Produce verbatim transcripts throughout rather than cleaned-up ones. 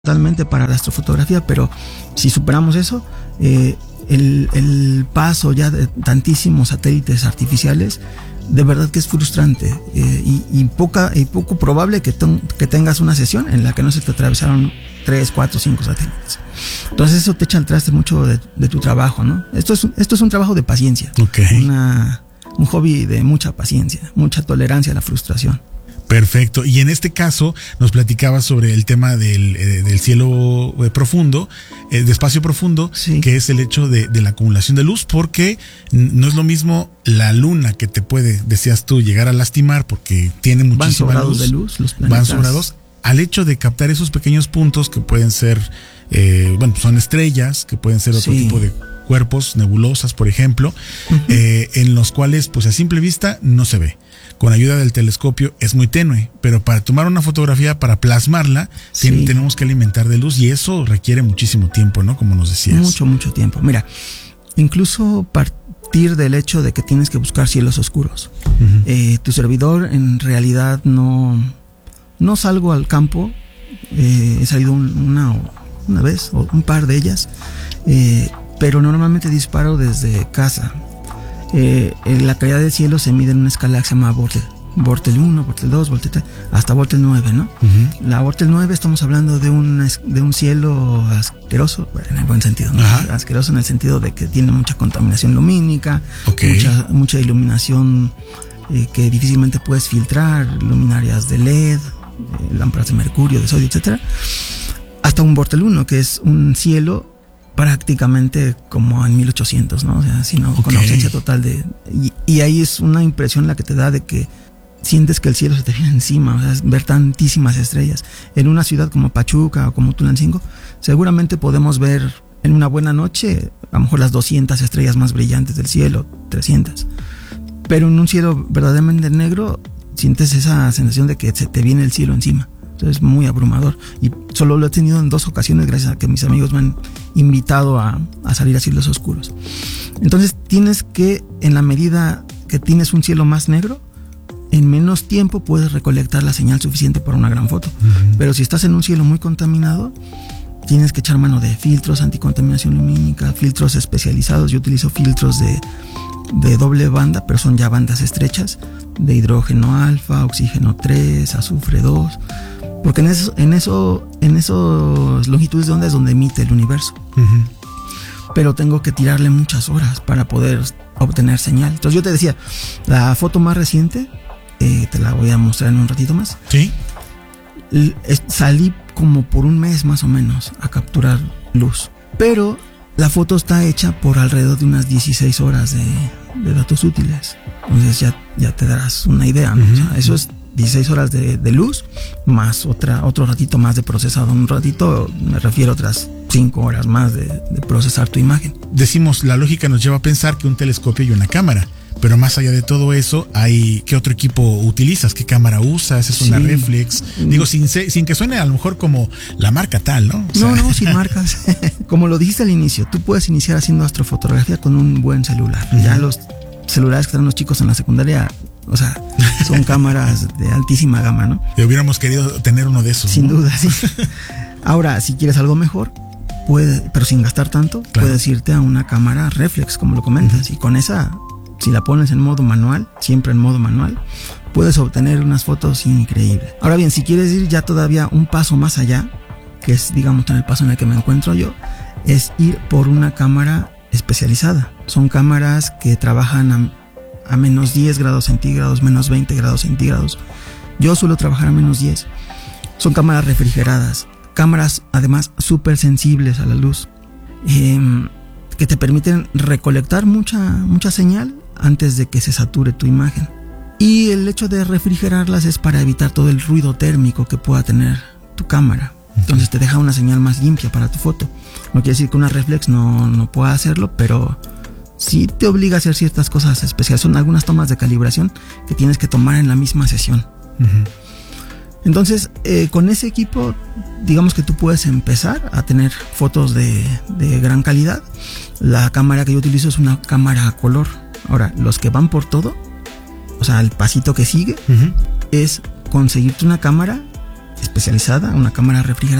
totalmente para la astrofotografía, pero si superamos eso, eh, el, el paso ya de tantísimos satélites artificiales, de verdad que es frustrante eh, y, y, poca, y poco probable que, ten, que tengas una sesión en la que no se te atravesaron tres, cuatro, cinco satélites. Entonces eso te echa al traste mucho de, de tu trabajo, ¿no? Esto es, esto es un trabajo de paciencia, okay. una, un hobby de mucha paciencia, mucha tolerancia a la frustración. Perfecto. Y en este caso nos platicabas sobre el tema del, eh, del cielo eh, profundo, eh, de espacio profundo, sí. que es el hecho de, de la acumulación de luz, porque no es lo mismo la luna que te puede, decías tú, llegar a lastimar porque tiene muchísima van luz, de luz, los planetas. Van sobrados, al hecho de captar esos pequeños puntos que pueden ser, eh, bueno, son estrellas, que pueden ser otro sí. tipo de cuerpos, nebulosas, por ejemplo, uh-huh. eh, en los cuales, pues a simple vista, no se ve. Con ayuda del telescopio es muy tenue, pero para tomar una fotografía, para plasmarla, sí. tenemos que alimentar de luz y eso requiere muchísimo tiempo, ¿no? Como nos decías. Mucho, mucho tiempo. Mira, incluso partir del hecho de que tienes que buscar cielos oscuros. Uh-huh. Eh, tu servidor en realidad no, no salgo al campo, eh, he salido un, una, una vez o un par de ellas, eh, pero normalmente disparo desde casa. Eh, la calidad del cielo se mide en una escala que se llama Bortle. Bortle uno, Bortle dos, Bortle tres, hasta Bortle nueve, ¿no? Uh-huh. La Bortle nueve estamos hablando de un, de un cielo asqueroso, en el buen sentido, ¿no? Uh-huh. Asqueroso en el sentido de que tiene mucha contaminación lumínica, okay. mucha, mucha iluminación eh, que difícilmente puedes filtrar, luminarias de L E D, eh, lámparas de mercurio, de sodio, etcétera. Hasta un Bortle uno, que es un cielo prácticamente como en mil ochocientos, ¿no? O sea, sino okay. con ausencia total de... Y, y ahí es una impresión la que te da de que sientes que el cielo se te viene encima, o sea, ver tantísimas estrellas. En una ciudad como Pachuca o como Tulancingo, seguramente podemos ver en una buena noche a lo mejor las doscientas estrellas más brillantes del cielo, trescientas. Pero en un cielo verdaderamente negro, sientes esa sensación de que se te viene el cielo encima. Es muy abrumador y solo lo he tenido en dos ocasiones gracias a que mis amigos me han invitado a, a salir a cielos oscuros. Entonces tienes que, en la medida que tienes un cielo más negro, en menos tiempo puedes recolectar la señal suficiente para una gran foto. Uh-huh. Pero si estás en un cielo muy contaminado, tienes que echar mano de filtros anticontaminación lumínica, filtros especializados. Yo utilizo filtros de, de doble banda, pero son ya bandas estrechas, de hidrógeno alfa, oxígeno tres, azufre dos. Porque en eso, en eso, en esos longitudes de onda es donde emite el universo. Uh-huh. Pero tengo que tirarle muchas horas para poder obtener señal. Entonces yo te decía, la foto más reciente, eh, te la voy a mostrar en un ratito más. Sí. L- salí como por un mes más o menos a capturar luz. Pero la foto está hecha por alrededor de unas dieciséis horas de, de datos útiles. Entonces ya, ya te darás una idea, ¿no? Uh-huh. O sea, eso es dieciséis horas de, de luz, más otra, otro ratito más de procesado. Un ratito me refiero a otras cinco horas más de, de procesar tu imagen. Decimos, la lógica nos lleva a pensar que un telescopio y una cámara, pero más allá de todo eso, hay ¿qué otro equipo utilizas? ¿Qué cámara usas? ¿Es una sí. reflex? Digo, sin, sin que suene a lo mejor como la marca tal, ¿no? O sea... No, no, sin marcas. Como lo dijiste al inicio, tú puedes iniciar haciendo astrofotografía con un buen celular. Uh-huh. Ya los celulares que están los chicos en la secundaria, o sea, son cámaras de altísima gama, ¿no? Y hubiéramos querido tener uno de esos. Sin ¿no? duda, sí. Ahora, si quieres algo mejor, puede, pero sin gastar tanto, claro. puedes irte a una cámara reflex, como lo comentas, uh-huh. y con esa, si la pones en modo manual, siempre en modo manual, puedes obtener unas fotos increíbles. Ahora bien, si quieres ir ya todavía un paso más allá, que es, digamos, en el paso en el que me encuentro yo, es ir por una cámara especializada. Son cámaras que trabajan a a menos diez grados centígrados, menos veinte grados centígrados. Yo suelo trabajar a menos diez. Son cámaras refrigeradas, cámaras además súper sensibles a la luz, eh, que te permiten recolectar mucha, mucha señal antes de que se sature tu imagen. Y el hecho de refrigerarlas es para evitar todo el ruido térmico que pueda tener tu cámara. Entonces te deja una señal más limpia para tu foto. No quiere decir que una reflex no, no pueda hacerlo, pero sí te obliga a hacer ciertas cosas especiales. Son algunas tomas de calibración que tienes que tomar en la misma sesión. Uh-huh. Entonces, eh, con ese equipo, digamos que tú puedes empezar a tener fotos de, de gran calidad. La cámara que yo utilizo es una cámara a color. Ahora, los que van por todo, o sea, el pasito que sigue, uh-huh. es conseguirte una cámara especializada, una cámara refrigerada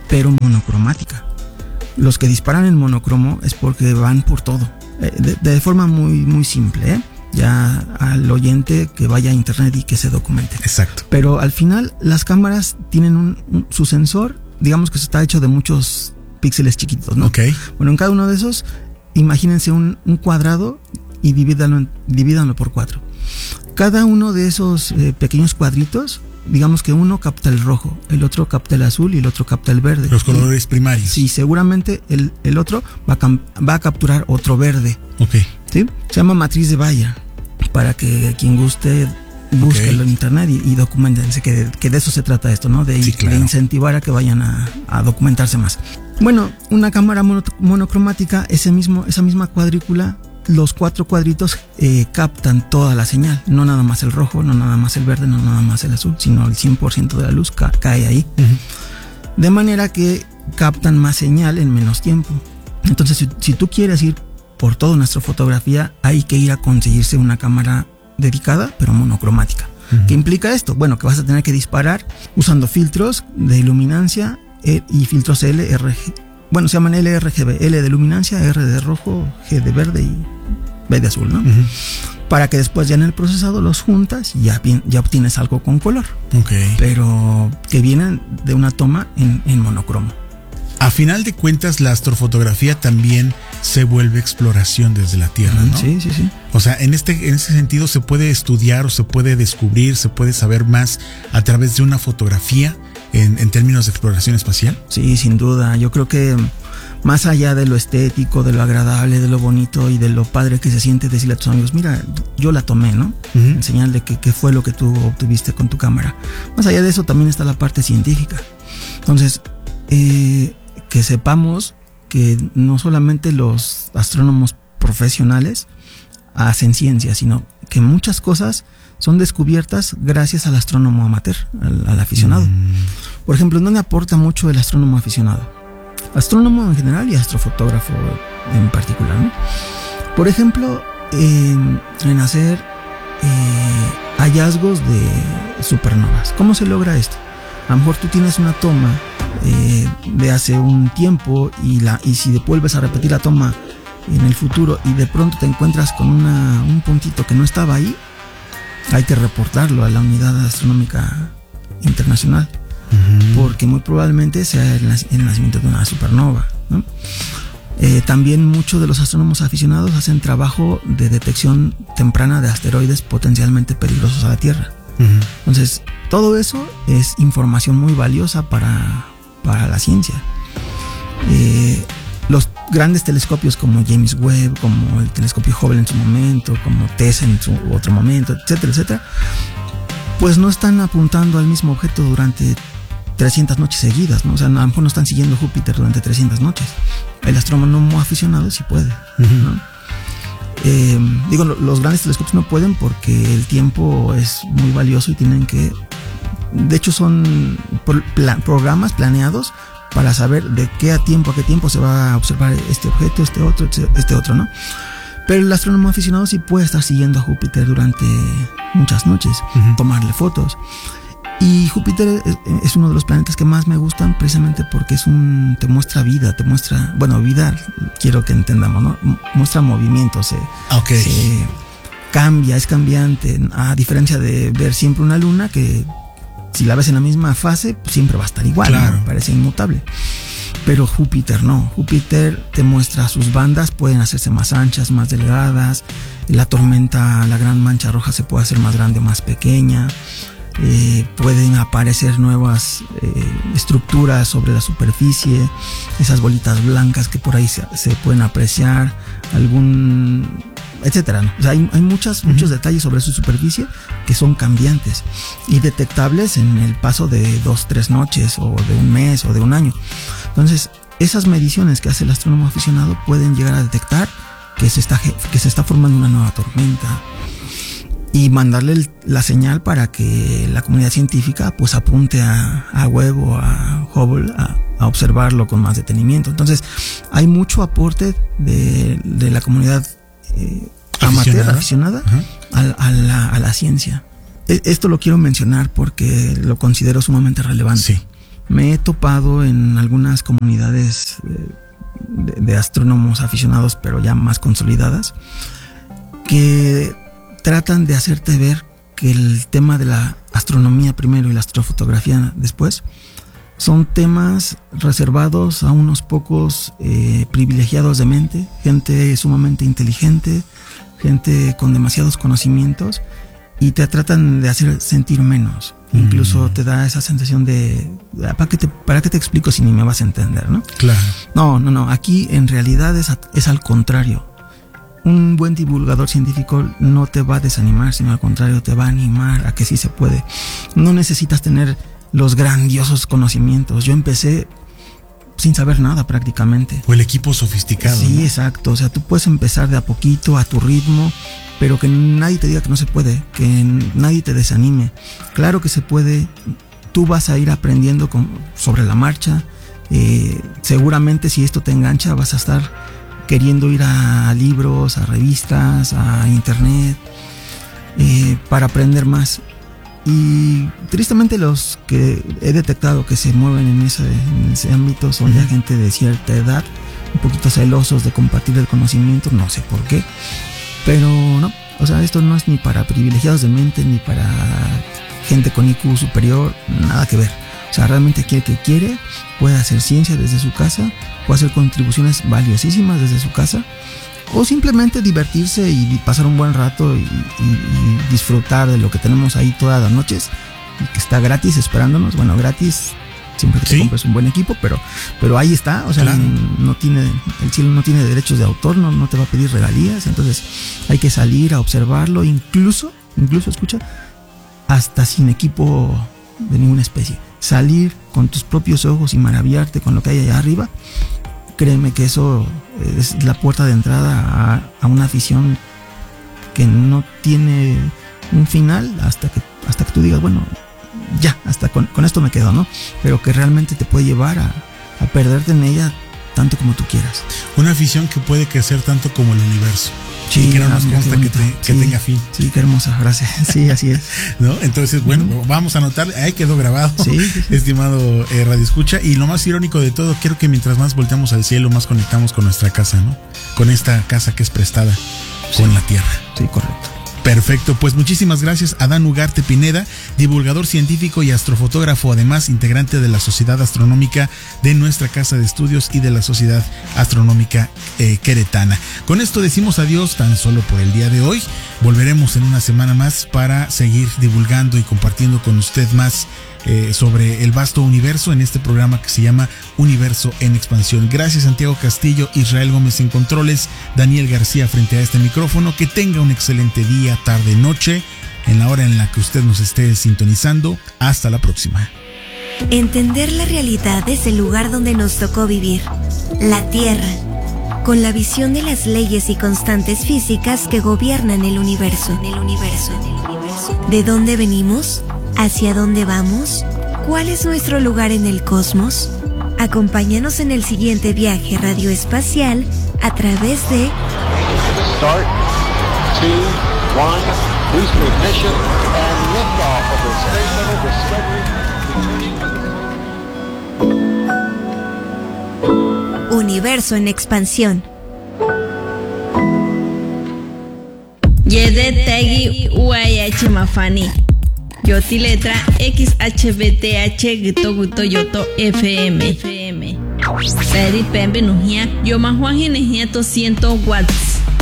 pero monocromática. Los que disparan en monocromo es porque van por todo, de, de forma muy, muy simple, ¿eh? Ya al oyente que vaya a internet y que se documente. Exacto. Pero al final las cámaras tienen un, un, su sensor, digamos que está hecho de muchos píxeles chiquitos, ¿no? Ok. Bueno, en cada uno de esos, imagínense un, un cuadrado y divídanlo, divídanlo por cuatro. Cada uno de esos eh, pequeños cuadritos, digamos que uno capta el rojo, el otro capta el azul y el otro capta el verde. Los colores y, primarios. Sí, seguramente el, el otro va a, va a capturar otro verde. Ok. ¿Sí? Se llama matriz de Bayer, para que quien guste búsquelo okay. en internet y, y documentense, que, que de eso se trata esto, ¿no? De, sí, claro. de incentivar a que vayan a, a documentarse más. Bueno, una cámara mono, monocromática, ese mismo, esa misma cuadrícula, los cuatro cuadritos eh, captan toda la señal, no nada más el rojo, no nada más el verde, no nada más el azul, sino el cien por ciento de la luz ca cae ahí. Uh-huh. De manera que captan más señal en menos tiempo. Entonces, si, si tú quieres ir por toda nuestra fotografía, hay que ir a conseguirse una cámara dedicada, pero monocromática. Uh-huh. ¿Qué implica esto? Bueno, que vas a tener que disparar usando filtros de luminancia e, y filtros L, R G. Bueno, se llaman L R G B. L de luminancia, R de rojo, G de verde y B de azul, ¿no? Uh-huh. Para que después ya en el procesado los juntas y ya, ya obtienes algo con color. Okay. Pero que vienen de una toma en, en monocromo. A final de cuentas, la astrofotografía también se vuelve exploración desde la Tierra, ¿no? Sí, sí, sí. O sea, en este, en ese sentido se puede estudiar o se puede descubrir, se puede saber más a través de una fotografía en, en términos de exploración espacial. Sí, sin duda. Yo creo que más allá de lo estético, de lo agradable, de lo bonito y de lo padre que se siente decirle a tus amigos, mira, yo la tomé, ¿no? Uh-huh. En señal de que, que fue lo que tú obtuviste con tu cámara. Más allá de eso también está la parte científica. Entonces, eh... que sepamos que no solamente los astrónomos profesionales hacen ciencia, sino que muchas cosas son descubiertas gracias al astrónomo amateur, al, al aficionado. Mm. Por ejemplo, ¿en dónde aporta mucho el astrónomo aficionado? Astrónomo en general y astrofotógrafo en particular, ¿no? Por ejemplo, en, en hacer eh, hallazgos de supernovas. ¿Cómo se logra esto? A lo mejor tú tienes una toma eh, de hace un tiempo y, la, y si vuelves a repetir la toma en el futuro y de pronto te encuentras con una, un puntito que no estaba ahí, hay que reportarlo a la Unidad Astronómica Internacional, uh-huh. porque muy probablemente sea el, el nacimiento de una supernova, ¿no? Eh, también muchos de los astrónomos aficionados hacen trabajo de detección temprana de asteroides potencialmente peligrosos a la Tierra. Uh-huh. Entonces, todo eso es información muy valiosa para, para la ciencia. Eh, los grandes telescopios como James Webb, como el telescopio Hubble en su momento, como TESS en su otro momento, etcétera, etcétera, pues no están apuntando al mismo objeto durante trescientas noches seguidas, ¿no? O sea, a lo mejor no están siguiendo Júpiter durante trescientas noches. El astrónomo aficionado sí puede, uh-huh. ¿no? Eh, digo, los grandes telescopios no pueden porque el tiempo es muy valioso y tienen que, de hecho son plan, programas planeados para saber de qué a tiempo a qué tiempo se va a observar este objeto, este otro, este otro, ¿no? Pero el astrónomo aficionado sí puede estar siguiendo a Júpiter durante muchas noches, uh-huh. tomarle fotos. Y Júpiter es, es uno de los planetas que más me gustan precisamente porque es un, te muestra vida, te muestra, bueno, vida, quiero que entendamos, ¿no? Muestra movimiento, se, okay. se cambia, es cambiante, a diferencia de ver siempre una luna que si la ves en la misma fase, pues siempre va a estar igual, claro. ¿no? Parece inmutable. Pero Júpiter no, Júpiter te muestra sus bandas, pueden hacerse más anchas, más delgadas, la tormenta, la gran mancha roja se puede hacer más grande o más pequeña. Eh, pueden aparecer nuevas eh, estructuras sobre la superficie, esas bolitas blancas que por ahí se, se pueden apreciar, algún etcétera, ¿no? O sea, hay, hay muchas, uh-huh. muchos detalles sobre su superficie que son cambiantes y detectables en el paso de dos, tres noches o de un mes o de un año. Entonces, esas mediciones que hace el astrónomo aficionado pueden llegar a detectar que se está, que se está formando una nueva tormenta y mandarle el, la señal para que la comunidad científica pues apunte a, a Webb o a Hubble a, a observarlo con más detenimiento. Entonces hay mucho aporte de, de la comunidad eh, amateur, aficionada uh-huh. a, a, la, a la ciencia. E, esto lo quiero mencionar porque lo considero sumamente relevante. Sí. me he topado en algunas comunidades de, de astrónomos aficionados, pero ya más consolidadas, que tratan de hacerte ver que el tema de la astronomía primero y la astrofotografía después son temas reservados a unos pocos eh, privilegiados de mente, gente sumamente inteligente, gente con demasiados conocimientos, y te tratan de hacer sentir menos. Mm. Incluso te da esa sensación de ¿para qué, te, ¿para qué te explico si ni me vas a entender? ¿No? Claro. No, no, no. Aquí en realidad es, a, es al contrario. Un buen divulgador científico no te va a desanimar, sino al contrario, te va a animar a que sí se puede. No necesitas tener los grandiosos conocimientos. Yo empecé sin saber nada prácticamente. O el equipo sofisticado. Sí, ¿no? Exacto. O sea, tú puedes empezar de a poquito, a tu ritmo, pero que nadie te diga que no se puede, que nadie te desanime. Claro que se puede. Tú vas a ir aprendiendo con, sobre la marcha. Eh, seguramente si esto te engancha, vas a estar queriendo ir a libros, a revistas, a internet, eh, para aprender más. Y tristemente los que he detectado que se mueven en ese, en ese ámbito son ya gente de cierta edad, un poquito celosos de compartir el conocimiento, no sé por qué, pero no, o sea, esto no es ni para privilegiados de mente, ni para gente con I Q superior, nada que ver. O sea, realmente aquel que quiere puede hacer ciencia desde su casa, puede hacer contribuciones valiosísimas desde su casa, o simplemente divertirse y pasar un buen rato y, y, y disfrutar de lo que tenemos ahí todas las noches y que está gratis esperándonos. Bueno, gratis siempre que te ¿Sí? compres un buen equipo, pero, pero ahí está. O sea, claro. no tiene, el cielo no tiene derechos de autor, no, no te va a pedir regalías, entonces hay que salir a observarlo, incluso, incluso escucha, hasta sin equipo de ninguna especie. Salir con tus propios ojos y maravillarte con lo que hay allá arriba. Créeme que eso es la puerta de entrada a, a una afición que no tiene un final hasta que, hasta que tú digas, bueno, ya, hasta con, con esto me quedo, ¿no? Pero que realmente te puede llevar a, a perderte en ella tanto como tú quieras. Una afición que puede crecer tanto como el universo. Sí, y que no nos consta que, te, que sí, tenga fin. Sí, qué hermosa frase. Sí, así es. ¿No? Entonces, bueno, uh-huh. vamos a anotar. Ahí quedó grabado, sí, sí, sí. estimado eh, Radio Escucha. Y lo más irónico de todo, quiero que mientras más volteamos al cielo, más conectamos con nuestra casa, ¿no? Con esta casa que es prestada sí. con la tierra. Sí, correcto. Perfecto, pues muchísimas gracias a Adán Ugarte Pineda, divulgador científico y astrofotógrafo, además integrante de la Sociedad Astronómica de nuestra Casa de Estudios y de la Sociedad Astronómica eh, Queretana. Con esto decimos adiós tan solo por el día de hoy. Volveremos en una semana más para seguir divulgando y compartiendo con usted más eh, sobre el vasto universo en este programa que se llama Universo en Expansión. Gracias Santiago Castillo, Israel Gómez en controles, Daniel García frente a este micrófono. Que tenga un excelente día, tarde, noche, en la hora en la que usted nos esté sintonizando. Hasta la próxima. Entender la realidad desde el lugar donde nos tocó vivir, la Tierra, con la visión de las leyes y constantes físicas que gobiernan el universo. El universo. El universo. ¿De dónde venimos? ¿Hacia dónde vamos? ¿Cuál es nuestro lugar en el cosmos? Acompáñanos en el siguiente viaje radioespacial a través de Start, two, one, boost ignition, and liftoff of the Space Shuttle Discovery. Universo en Expansión. Yede Tegi Uayachi Mafani. Yoti letra X H B T H Gito Guto Yoto F M. F M. Peri Pembe Nujia. Yo más Juan Ginejia doscientos watts.